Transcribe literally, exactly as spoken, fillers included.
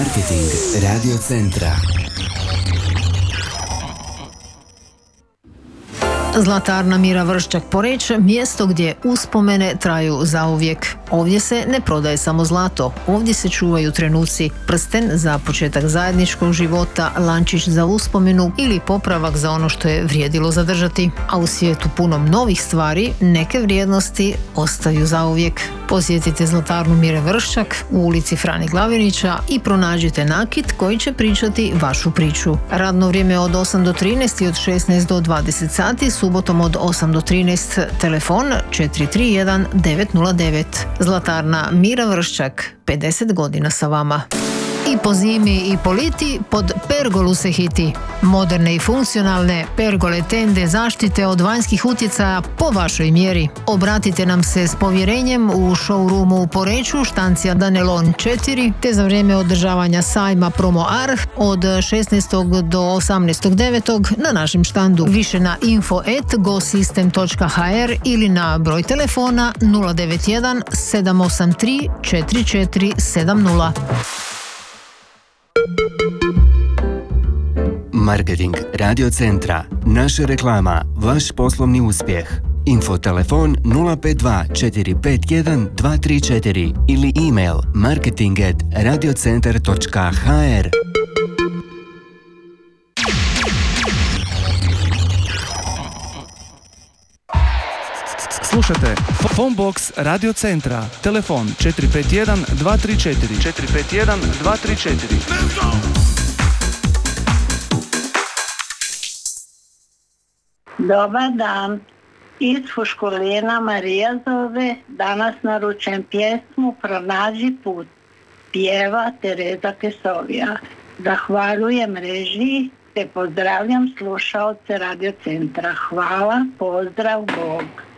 Marketing Radio Centra. Zlatarna Mira Vrščak Poreč, mjesto gdje uspomene traju zauvijek. Ovdje se ne prodaje samo zlato, ovdje se čuvaju trenuci, prsten za početak zajedničkog života, lančić za uspomenu ili popravak za ono što je vrijedilo zadržati. A u svijetu punom novih stvari, neke vrijednosti ostaju zauvijek. Posjetite Zlatarnu Mire Vrščak u ulici Frani Glavinića i pronađite nakit koji će pričati vašu priču. Radno vrijeme od osam do trinaest i od šesnaest do dvadeset sati, subotom od osam do trinaest, telefon četiri tri jedan devet nula devet. Zlatarna Mira Vrščak, pedeset godina sa vama. I po zimi i po liti pod pergolu se hiti. Moderne i funkcionalne pergole tende zaštite od vanjskih utjecaja po vašoj mjeri. Obratite nam se s povjerenjem u showroomu u Poreču, štancija Danelon četiri, te za vrijeme održavanja sajma Promo Arh od šesnaestog do osamnaestog devetog na našem štandu. Više na info at gosystem točka h r ili na broj telefona nula devet jedan sedam osam tri četiri četiri sedam nula. Marketing Radio Centra. Naša reklama, vaš poslovni uspjeh. Info telefon nula pet dva četiri pet jedan dva tri četiri ili email marketing at radiocentar točka h r. Slušajte Phonebox Radio Centra. Telefon četiri pet jedan dva tri četiri četiri pet jedan dva tri četiri. Dobar dan, iz Fuškolina Marija zove, danas naručujem pjesmu Pronađi put, pjeva Tereza Kesovija. Zahvaljujem režiji te pozdravljam slušaoce Radio Centra. Hvala, pozdrav, Bog.